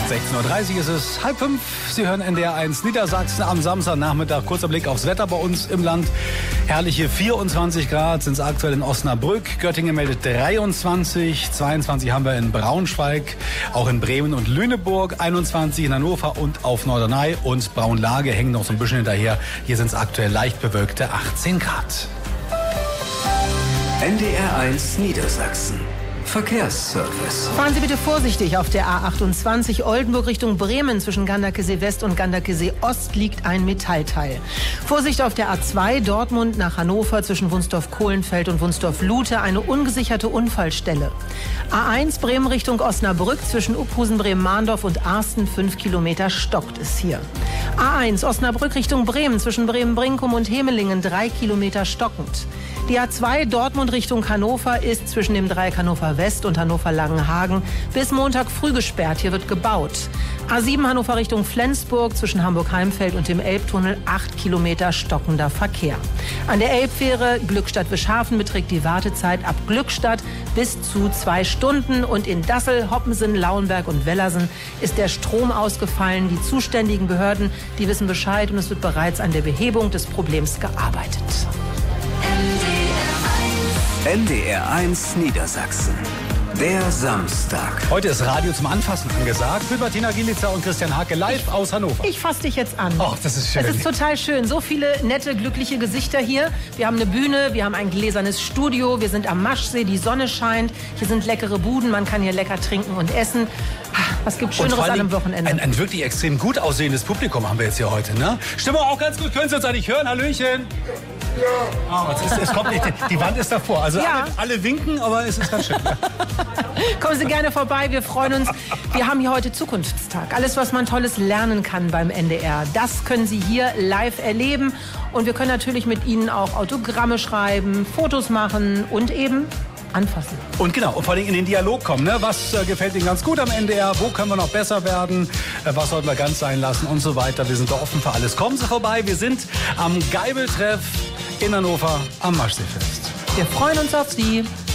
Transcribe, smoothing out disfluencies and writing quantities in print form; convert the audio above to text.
16:30 Uhr ist es, 4:30. Sie hören NDR 1 Niedersachsen am Samstagnachmittag. Kurzer Blick aufs Wetter bei uns im Land. Herrliche 24 Grad sind es aktuell in Osnabrück. Göttingen meldet 23. 22 haben wir in Braunschweig, auch in Bremen und Lüneburg. 21 in Hannover und auf Norderney. Und Braunlage hängen noch so ein bisschen hinterher. Hier sind es aktuell leicht bewölkte 18 Grad. NDR 1 Niedersachsen. Verkehrsservice. Fahren Sie bitte vorsichtig auf der A28 Oldenburg Richtung Bremen. Zwischen Ganderkesee West und Ganderkesee Ost liegt ein Metallteil. Vorsicht auf der A2 Dortmund nach Hannover zwischen Wunsdorf-Kohlenfeld und Wunsdorf-Lute, eine ungesicherte Unfallstelle. A1 Bremen Richtung Osnabrück zwischen Uphusen, Bremen-Mahndorf und Arsten 5 Kilometer stockt es hier. A1 Osnabrück Richtung Bremen zwischen Bremen-Brinkum und Hemelingen 3 Kilometer stockend. Die A2 Dortmund Richtung Hannover ist zwischen dem Dreieck Hannover West und Hannover Langenhagen bis Montag früh gesperrt. Hier wird gebaut. A7 Hannover Richtung Flensburg zwischen Hamburg-Heimfeld und dem Elbtunnel 8 Kilometer stockender Verkehr. An der Elbfähre Glückstadt-Wischhafen beträgt die Wartezeit ab Glückstadt bis zu 2 Stunden. Und in Dassel, Hoppensen, Lauenberg und Wellersen ist der Strom ausgefallen. Die zuständigen Behörden, die wissen Bescheid und es wird bereits an der Behebung des Problems gearbeitet. NDR 1 Niedersachsen. Der Samstag. Heute ist Radio zum Anfassen angesagt. Mit Martina Gielitzer und Christian Hake live aus Hannover. Ich fasse dich jetzt an. Ach, das ist schön. Es ist total schön. So viele nette, glückliche Gesichter hier. Wir haben eine Bühne, wir haben ein gläsernes Studio, wir sind am Maschsee, die Sonne scheint. Hier sind leckere Buden, man kann hier lecker trinken und essen. Was gibt Schöneres an einem Wochenende? Ein wirklich extrem gut aussehendes Publikum haben wir jetzt hier heute, ne? Stimme auch ganz gut. Können Sie uns eigentlich hören? Hallöchen. Ja. Oh, es kommt nicht. Die Wand ist davor. Also ja. alle winken, aber es ist ganz schön. Kommen Sie gerne vorbei. Wir freuen uns. Wir haben hier heute Zukunftstag. Alles, was man Tolles lernen kann beim NDR, das können Sie hier live erleben. Und wir können natürlich mit Ihnen auch Autogramme schreiben, Fotos machen und eben anfassen. Und genau, und vor allem in den Dialog kommen. Ne? Was gefällt Ihnen ganz gut am NDR? Wo können wir noch besser werden? Was sollten wir ganz sein lassen? Und so weiter. Wir sind da offen für alles. Kommen Sie vorbei. Wir sind am Geibeltreff in Hannover am Maschseefest. Wir freuen uns auf Sie.